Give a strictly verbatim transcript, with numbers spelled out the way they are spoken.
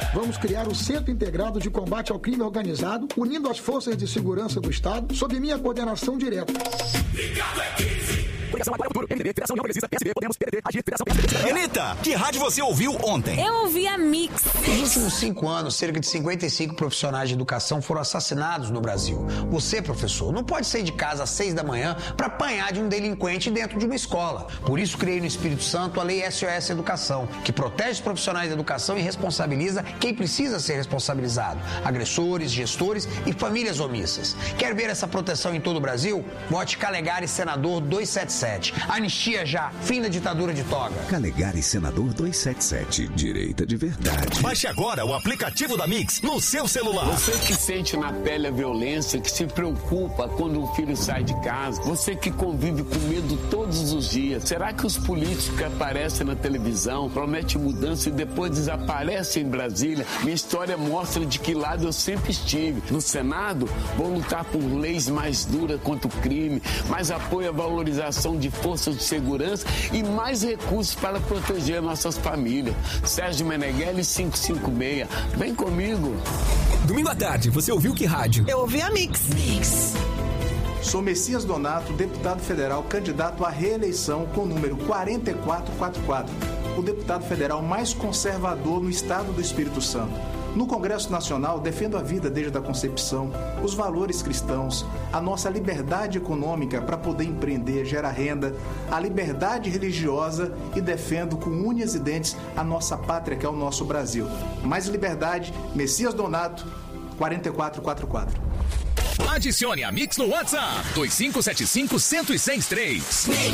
Vamos criar o Centro Integrado de Combate ao Crime Organizado, unindo as forças de segurança do Estado, sob minha coordenação direta. Anitta, que rádio você ouviu ontem? Eu ouvi a Mix. Nos últimos cinco anos, cerca de cinquenta e cinco profissionais de educação foram assassinados no Brasil. Você, professor, não pode sair de casa às seis da manhã para apanhar de um delinquente dentro de uma escola. Por isso, criei no Espírito Santo a Lei S O S Educação, que protege os profissionais da educação e responsabiliza quem precisa ser responsabilizado: agressores, gestores e famílias omissas. Quer ver essa proteção em todo o Brasil? Vote Calegari, senador duzentos e setenta e sete. Anistia já, fim da ditadura de toga. Calegari, senador duzentos e setenta e sete. Direita de verdade. Baixe agora o aplicativo da Mix no seu celular. Você que sente na pele a violência, que se preocupa quando um filho sai de casa, você que convive com medo todos os dias, será que os políticos que aparecem na televisão prometem mudança e depois desaparecem em Brasília? Minha história mostra de que lado eu sempre estive. No Senado, vou lutar por leis mais duras contra o crime, mais apoio à valorização de forças de segurança e mais recursos para proteger nossas famílias. Sérgio Meneghelli, quinhentos e cinquenta e seis. Vem comigo. Domingo à tarde, você ouviu que rádio? Eu ouvi a Mix. Mix. Sou Messias Donato, deputado federal, candidato à reeleição com o número quatro quatro quatro quatro. O deputado federal mais conservador no estado do Espírito Santo. No Congresso Nacional, defendo a vida desde a concepção, os valores cristãos, a nossa liberdade econômica para poder empreender, gerar renda, a liberdade religiosa e defendo com unhas e dentes a nossa pátria, que é o nosso Brasil. Mais liberdade, Messias Donato, quatro quatro quatro quatro. Adicione a Mix no WhatsApp dois cinco sete cinco, um zero seis três.